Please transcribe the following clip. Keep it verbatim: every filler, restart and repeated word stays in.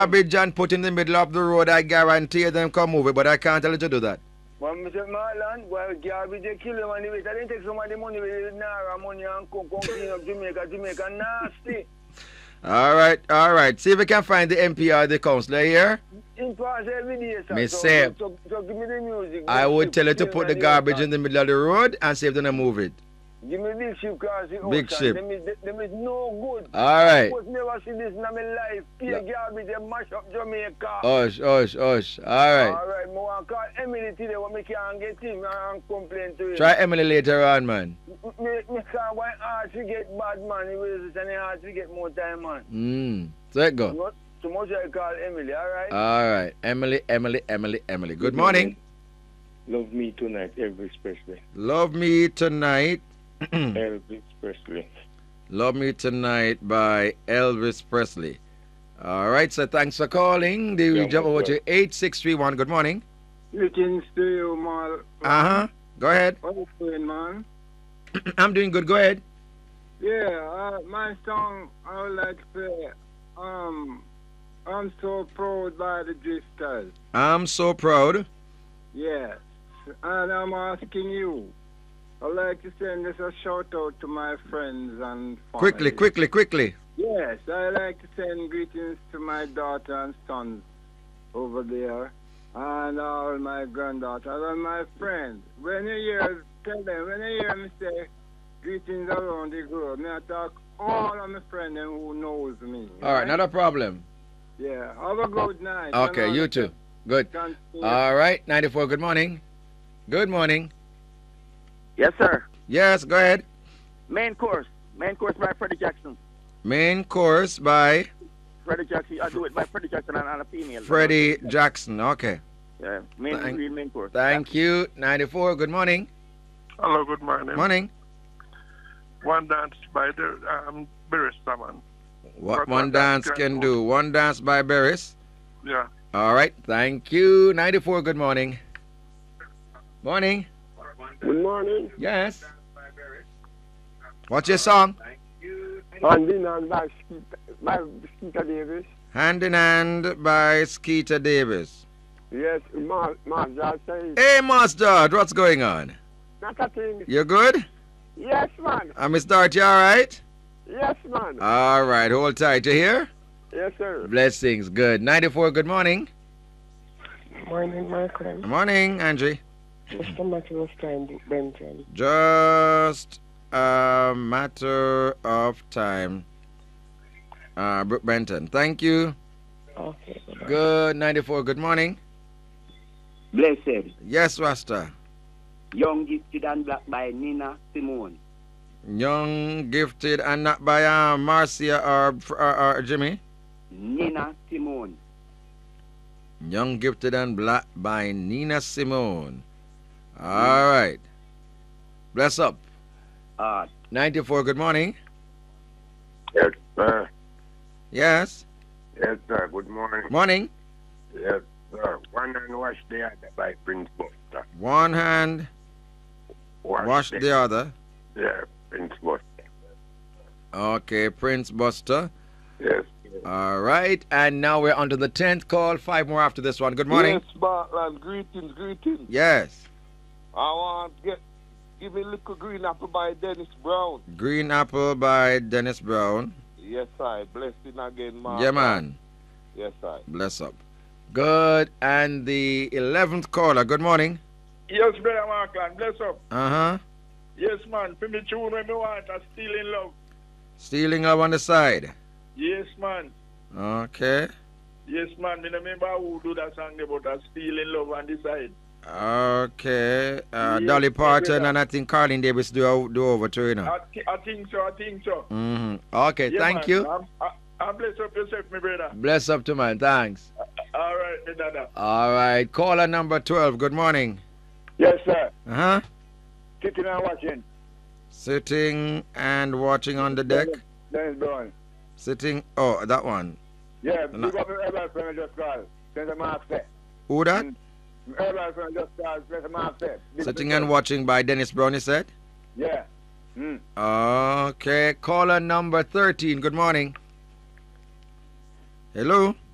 garbage and put in the middle of the road, I guarantee them come move it, but I can't tell you to do that. Well, Mister Marlon, well, garbage they kill him and the I didn't take some of the money with Naira money and come, come clean up Jamaica, Jamaica nasty. All right, all right. See if we can find the M P or the councillor here. In pass every day, sir. Me so, say, so, so, so give me the music. I would tell you to put the garbage in the middle of the road and see if they're going to move it. Give me big ship cross the Big ocean. ship. Them is, them is no good. All right. I was never see this in my life. Pay garbage, they mash up Jamaica. Hush, hush, hush. All right. All right, I want to call Emily today when I can't get him and complain to him. Try Emily later on, man. Me, me can't why hard to get bad, man. It was and hard to get more time, man. Mm. So it go. Not so much I call Emily, all right? All right. Emily, Emily, Emily, Emily. Good morning. Love Me Tonight, Elvis Presley. Love Me Tonight. Elvis Presley. Love Me Tonight by Elvis Presley. All right, so thanks for calling. Do we Yeah, jump over okay. to eight six three one? Good morning. Greetings to you, Mal. Uh-huh. Go ahead. What you doing, man? I'm doing good. Go ahead. Yeah, uh, my song, I would like to say, um, I'm so proud by the drifters. I'm so proud. Yes. And I'm asking you, I'd like to send this a shout out to my friends and family. Quickly, quickly, quickly. Yes, I like to send greetings to my daughter and sons over there, and all my granddaughters and my friends. When you hear, tell them, when you hear me say greetings around the globe, me I talk all of my friends who knows me. All right, not a problem. Yeah, have a good night. Okay, you too. Good. All right, ninety-four, good morning. Good morning. Yes, sir. Yes, go ahead. Main course. Main course by Freddie Jackson. Main course by Freddie Jackson. I do it by Freddie Jackson and, and a female. Freddie Jackson. Okay. Yeah, main, Thank- real main course. Thank you. ninety-four, good morning. Hello, good morning. Morning. One dance by the um, Barrister, man. What What one one dance dance can can do. One dance by Barris. Yeah. All right. Thank you. ninety-four, good morning. Morning. Good morning. Yes. What's your song? Andy and by Skeeter, by Skeeter Davis. Hand in Hand by Skeeter Davis. Yes, Mar Marja says. Hey, Master, what's going on? Not a thing. You good? Yes, man. Uh, Miss Dorothy, all right? Yes, man. All right. Hold tight. You here? Yes, sir. Blessings. Good. ninety-four, good morning. Morning, Michael. Good morning, Angie. Mister Matthew time, Benton. Just a matter of time. Uh, Brooke Benton. Thank you. Okay. Good. ninety-four, good morning. Blessed. Yes, Rasta. Young, Gifted and Black by Nina Simone. Young, gifted, and not by uh, Marcia or, or, or Jimmy. Nina Simone. Young, gifted, and black by Nina Simone. All right. Bless up. Uh, ninety-four, good morning. Yes, sir. Yes. Yes, sir. Good morning. Morning. Yes, sir. One and wash the other by Prince Buster. One hand, wash the other. Yeah, Prince Buster. Okay, Prince Buster. Yes. All right. And now we're on to the tenth call. Five more after this one. Good morning. Yes, Bartland. Greetings, greetings. Yes. I want to get give me a little green apple by Dennis Brown. Green Apple by Dennis Brown. Yes, I blessing again, man. Yeah, man. Yes, I. Bless up. Good. And the eleventh caller. Good morning. Yes, brother Markland. Bless up. Uh-huh. Yes, man. For me tune when me want a Still in Love. Stealing up on the side. Yes, man. Okay. Yes, man. Me no remember who do that song about a Still in Love on the side. Okay. Uh, Yes, Dolly Parton brother. and I think Carlin Davis do, do over to you now. I, thi- I think so. I think so. Mm-hmm. Okay. Yeah, Thank man. you. I'm, I, I'm bless up yourself, my brother. Bless up to man. Thanks. All right, my dada. All right. Caller number twelve. Good morning. Yes, sir. Uh-huh. Sitting and watching. Sitting and watching on the deck. Dennis Brown. Sitting. Oh, that one. Yeah, No. big up everybody friend I just called. Since I'm upset. Who that? Everybody friend I just called. Since I'm upset. Big Sitting big and up. watching by Dennis Brown, you said? Yeah. Mm. Okay. Caller number thirteen. Good morning. Hello?